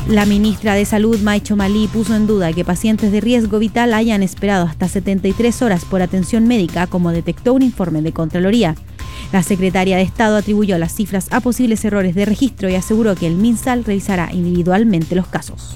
La ministra de Salud, Mai Chomalí, puso en duda que pacientes de riesgo vital hayan esperado hasta 73 horas por atención médica, como detectó un informe de Contraloría. La secretaria de Estado atribuyó las cifras a posibles errores de registro y aseguró que el MinSal revisará individualmente los casos.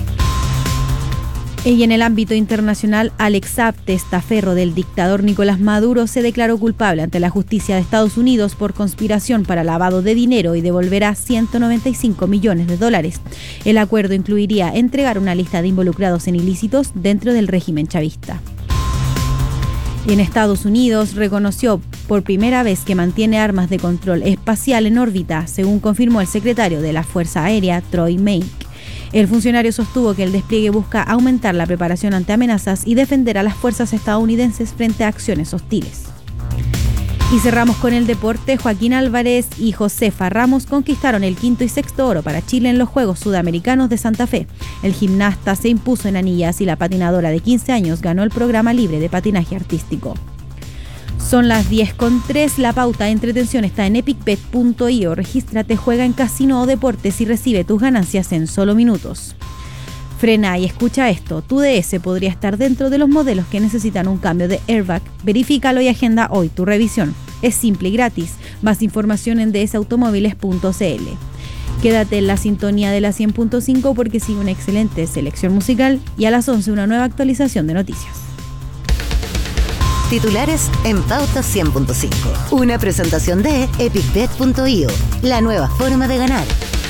Y en el ámbito internacional, Alex Saab, testaferro del dictador Nicolás Maduro, se declaró culpable ante la justicia de Estados Unidos por conspiración para lavado de dinero y devolverá $195 millones. El acuerdo incluiría entregar una lista de involucrados en ilícitos dentro del régimen chavista. Y en Estados Unidos reconoció por primera vez que mantiene armas de control espacial en órbita, según confirmó el secretario de la Fuerza Aérea, Troy Make. El funcionario sostuvo que el despliegue busca aumentar la preparación ante amenazas y defender a las fuerzas estadounidenses frente a acciones hostiles. Y cerramos con el deporte. Joaquín Álvarez y Josefa Ramos conquistaron el quinto y sexto oro para Chile en los Juegos Sudamericanos de Santa Fe. El gimnasta se impuso en anillas y la patinadora de 15 años ganó el programa libre de patinaje artístico. Son las 10:03, la pauta de entretención está en epicbet.io. Regístrate, juega en casino o deportes y recibe tus ganancias en solo minutos. Frena y escucha esto, tu DS podría estar dentro de los modelos que necesitan un cambio de airbag. Verifícalo y agenda hoy tu revisión. Es simple y gratis. Más información en dsautomóviles.cl. Quédate en la sintonía de la 100.5 porque sigue una excelente selección musical y a las 11 una nueva actualización de noticias. Titulares en Pauta 100.5. Una presentación de epicbet.io, la nueva forma de ganar.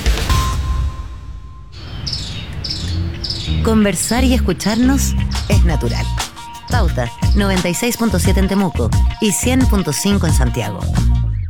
Conversar y escucharnos es natural. Pauta 96.7 en Temuco y 100.5 en Santiago.